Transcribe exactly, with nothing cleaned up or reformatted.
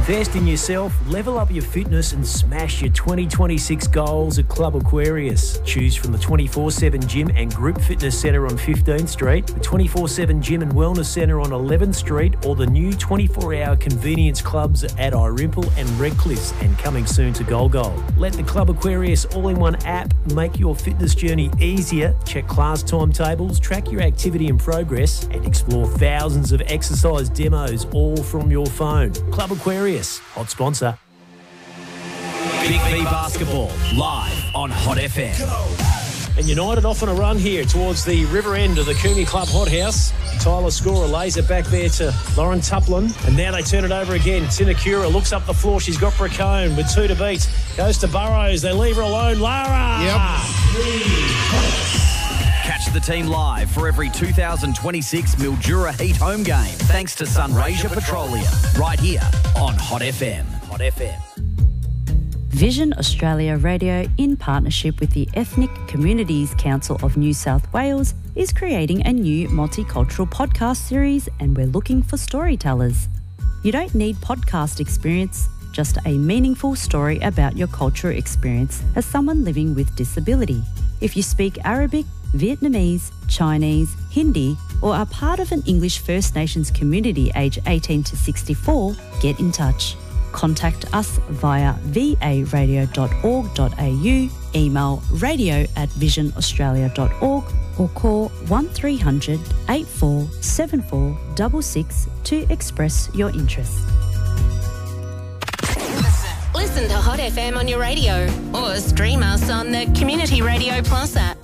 Invest in yourself, level up your fitness and smash your twenty twenty-six goals at Club Aquarius. Choose from the twenty-four seven Gym and Group Fitness Centre on fifteenth Street, the twenty-four seven Gym and Wellness Centre on eleventh Street, or the new twenty-four hour convenience clubs at Irimple and Redcliffe, and coming soon to Golgol. Let the Club Aquarius all-in-one app make your fitness journey easier. Check class timetables, track your activity and progress, and explore thousands of exercise demos all from your phone. Club Aquarius, hot sponsor. Big V Basketball, live on Hot F M. And United off on a run here towards the river end of the Cooney Club hothouse. Tyler Scorer lays it back there to Lauren Tuplin. And now they turn it over again. Tinakura looks up the floor. She's got Bracone with two to beat. Goes to Burrows. They leave her alone. Lara! Yep. Catch the team live for every two thousand twenty-six Mildura Heat home game, thanks to Sunraysia Petroleum, right here on Hot F M. Hot F M. Vision Australia Radio, in partnership with the Ethnic Communities Council of New South Wales, is creating a new multicultural podcast series, and we're looking for storytellers. You don't need podcast experience, just a meaningful story about your cultural experience as someone living with disability. If you speak Arabic, Vietnamese, Chinese, Hindi, or are part of an English First Nations community aged eighteen to sixty-four, get in touch. Contact us via v a radio dot org dot a u, email radio at vision australia dot org, or call one three hundred, eight four seven four six six to express your interest. Listen to Hot F M on your radio or stream us on the Community Radio Plus app.